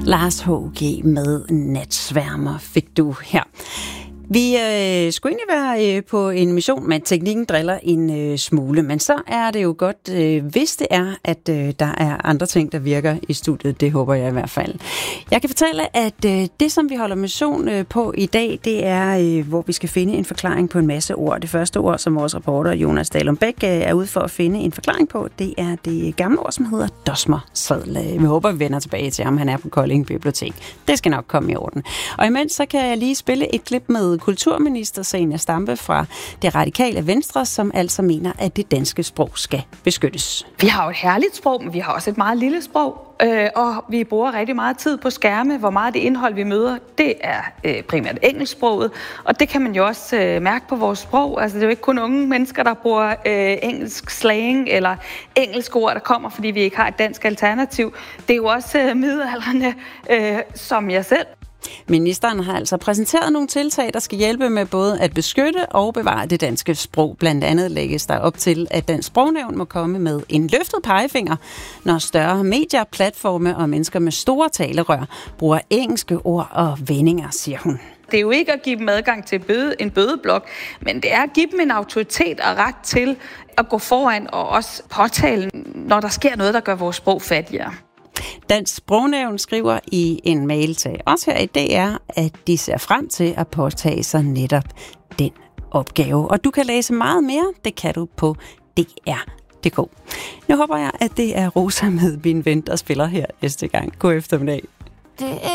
Lars H.G. med Natsværmer fik du her. Vi skulle egentlig være på en mission, men teknikken driller en smule. Men så er det jo godt, hvis det er, at der er andre ting, der virker i studiet. Det håber jeg i hvert fald. Jeg kan fortælle, at det, som vi holder mission på i dag, det er, hvor vi skal finde en forklaring på en masse ord. Det første ord, som vores reporter Jonas Dahlum Bæk er ude for at finde en forklaring på, det er det gamle ord, som hedder dosmersadel. Vi håber, vi vender tilbage til ham. Han er på Kolding Bibliotek. Det skal nok komme i orden. Og imens så kan jeg lige spille et klip med kulturminister Zenia Stampe fra Det Radikale Venstre, som altså mener, at det danske sprog skal beskyttes. Vi har jo et herligt sprog, men vi har også et meget lille sprog, og vi bruger rigtig meget tid på skærme. Hvor meget det indhold, vi møder, det er primært engelsksproget, og det kan man jo også mærke på vores sprog. Altså, det er jo ikke kun unge mennesker, der bruger engelsk slang eller engelsk ord, der kommer, fordi vi ikke har et dansk alternativ. Det er jo også midaldrende, som jeg selv. Ministeren har altså præsenteret nogle tiltag, der skal hjælpe med både at beskytte og bevare det danske sprog. Blandt andet lægges der op til, at den sprognævn må komme med en løftet pegefinger, når større medier, platforme og mennesker med store talerør bruger engelske ord og vendinger, siger hun. Det er jo ikke at give dem adgang til en bødeblok, men det er at give dem en autoritet og ret til at gå foran og også påtale, når der sker noget, der gør vores sprog fattigere. Dansk Sprognævn skriver i en mail til os her i DR, at de ser frem til at påtage sig netop den opgave. Og du kan læse meget mere, det kan du på dr.dk. Nu håber jeg, at det er Rosa med min ven, der spiller her næste gang. God eftermiddag.